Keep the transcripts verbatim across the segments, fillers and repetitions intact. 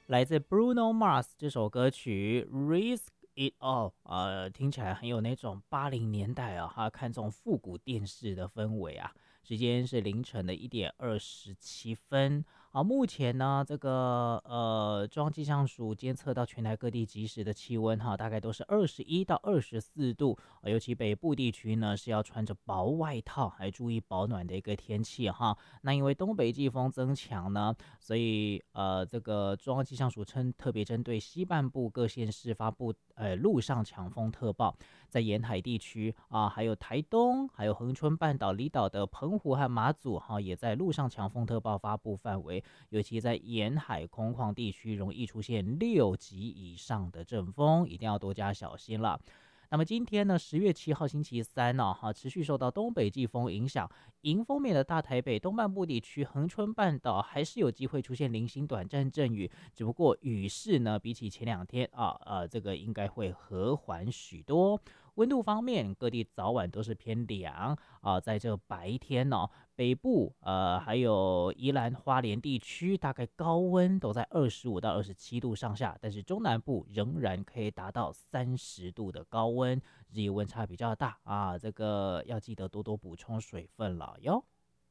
来自 Bruno Mars 这首歌曲 Risk It All，呃，听起来很有那种八零年代啊，哈，看这种复古电视的氛围啊。时间是凌晨的一点二十七分。啊，目前呢，这个呃，中央气象署监测到全台各地即时的气温哈，大概都是二十一到二十四度，呃尤其北部地区呢是要穿着薄外套，还注意保暖的一个天气哈。那因为东北季风增强呢，所以呃，这个中央气象署称特别针对西半部各县市发布呃陆上强风特报，在沿海地区啊，还有台东，还有恒春半岛离岛的澎湖和马祖哈，也在陆上强风特报发布范围。尤其在沿海空旷地区，容易出现六级以上的阵风，一定要多加小心了。那么今天呢，十月七号星期三呢、哈，持续受到东北季风影响，迎风面的大台北东半部地区、恒春半岛还是有机会出现零星短暂阵雨，只不过雨势呢，比起前两天啊，呃，这个应该会和缓许多。温度方面，各地早晚都是偏凉啊，在这白天呢、北部呃还有宜兰花莲地区大概高温都在二十五到二十七度上下，但是中南部仍然可以达到三十度的高温，日夜温差比较大啊，这个要记得多多补充水分了哟。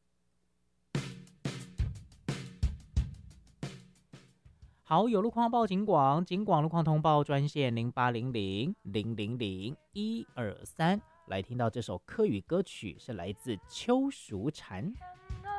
好，有路况报警广，警广路况通报专线零八零零零零零一二三，来听到这首客语歌曲是来自邱淑婵。